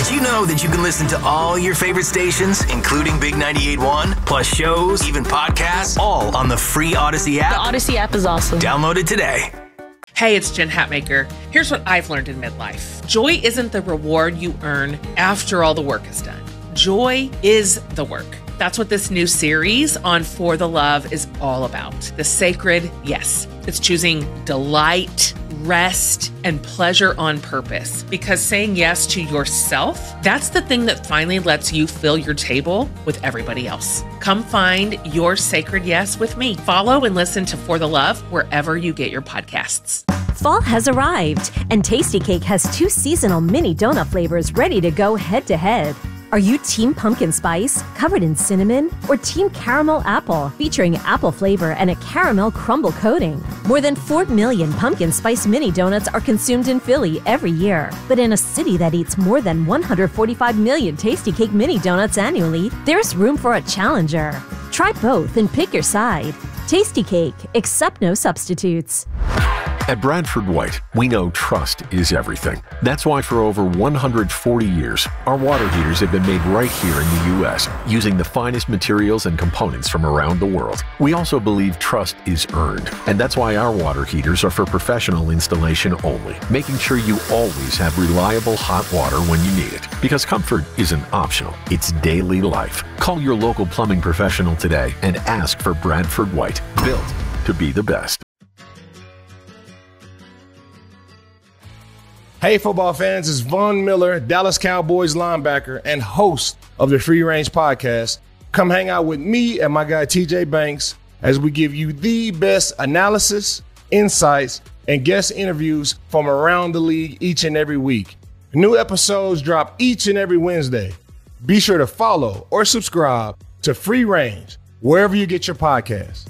Did you know that you can listen to all your favorite stations, including Big 98.1, plus shows, even podcasts, all on the free Odyssey app? The Odyssey app is awesome. Download it today. Hey, it's Jen Hatmaker. Here's what I've learned in midlife. Joy isn't the reward you earn after all the work is done. Joy is the work. That's what this new series on For the Love is all about. The sacred yes. It's choosing delight, rest, and pleasure on purpose. Because saying yes to yourself, that's the thing that finally lets you fill your table with everybody else. Come find your sacred yes with me. Follow and listen to For the Love wherever you get your podcasts. Fall has arrived, and Tastykake has 2 seasonal mini donut flavors ready to go head-to-head. Are you Team Pumpkin Spice, covered in cinnamon, or Team Caramel Apple, featuring apple flavor and a caramel crumble coating? More than 4 million pumpkin spice mini donuts are consumed in Philly every year. But in a city that eats more than 145 million Tastykake mini donuts annually, there's room for a challenger. Try both and pick your side. Tastykake, accept no substitutes. At Bradford White, we know trust is everything. That's why for over 140 years, our water heaters have been made right here in the U.S., using the finest materials and components from around the world. We also believe trust is earned, and that's why our water heaters are for professional installation only, making sure you always have reliable hot water when you need it. Because comfort isn't optional, it's daily life. Call your local plumbing professional today and ask for Bradford White, built to be the best. Hey, football fans, it's Von Miller, Dallas Cowboys linebacker and host of the Free Range Podcast. Come hang out with me and my guy TJ Banks as we give you the best analysis, insights, and guest interviews from around the league each and every week. New episodes drop each and every Wednesday. Be sure to follow or subscribe to Free Range wherever you get your podcasts.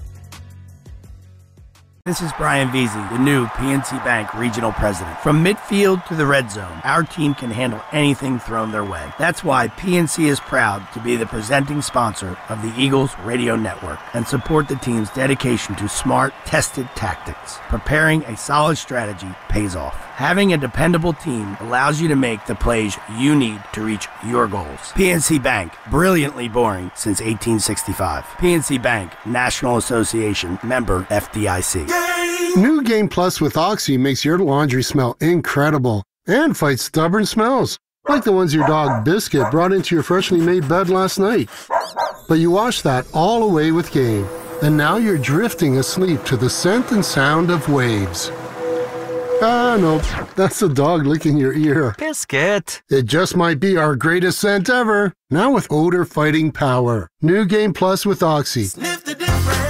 This is Brian Veazey, the new PNC Bank Regional President. From midfield to the red zone, our team can handle anything thrown their way. That's why PNC is proud to be the presenting sponsor of the Eagles Radio Network and support the team's dedication to smart, tested tactics. Preparing a solid strategy pays off. Having a dependable team allows you to make the plays you need to reach your goals. PNC Bank, brilliantly boring since 1865. PNC Bank, National Association, member FDIC. New Game Plus with Oxy makes your laundry smell incredible and fights stubborn smells, like the ones your dog Biscuit brought into your freshly made bed last night. But you washed that all away with Game, and now you're drifting asleep to the scent and sound of waves. Ah, no, that's the dog licking your ear. Biscuit. It just might be our greatest scent ever, now with odor-fighting power. New Game Plus with Oxy. Sniff the difference.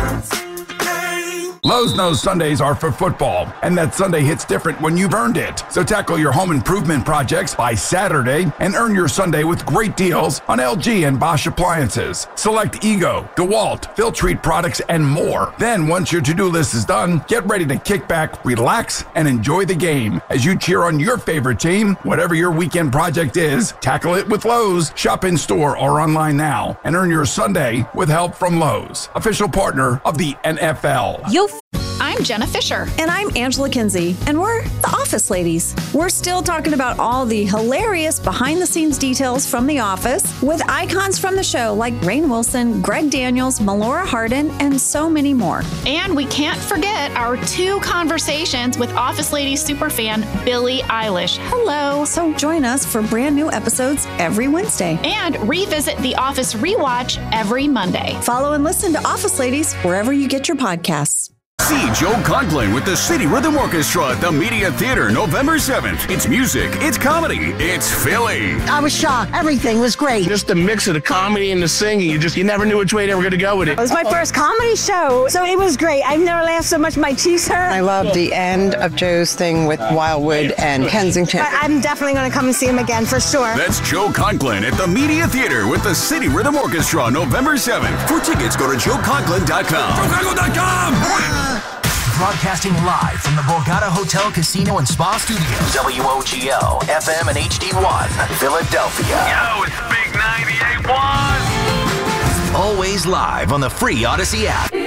Lowe's knows Sundays are for football, and that Sunday hits different when you've earned it. So tackle your home improvement projects by Saturday and earn your Sunday with great deals on LG and Bosch appliances. Select Ego, DeWalt, Filtrete products, and more. Then, once your to-do list is done, get ready to kick back, relax, and enjoy the game as you cheer on your favorite team. Whatever your weekend project is, tackle it with Lowe's. Shop in store or online now and earn your Sunday with help from Lowe's, official partner of the NFL. I'm Jenna Fisher. And I'm Angela Kinsey. And we're the Office Ladies. We're still talking about all the hilarious behind-the-scenes details from The Office with icons from the show like Rainn Wilson, Greg Daniels, Melora Hardin, and so many more. And we can't forget our 2 conversations with Office Ladies superfan Billie Eilish. Hello. So join us for brand new episodes every Wednesday. And revisit The Office Rewatch every Monday. Follow and listen to Office Ladies wherever you get your podcasts. See Joe Conklin with the City Rhythm Orchestra at the Media Theater November 7th. It's music, it's comedy, it's Philly. I was shocked. Everything was great. Just the mix of the comedy and the singing. You never knew which way they were going to go with it. It was my first comedy show, so it was great. I've never laughed so much. My cheeks hurt. I love the end of Joe's thing with Wildwood and Kensington. I'm definitely going to come and see him again for sure. That's Joe Conklin at the Media Theater with the City Rhythm Orchestra November 7th. For tickets, go to joeconklin.com. JoeConklin.com! Broadcasting live from the Borgata Hotel, Casino, and Spa Studios. WOGL, FM and HD1, Philadelphia. Yo, it's Big 98.1. Always live on the free Odyssey app.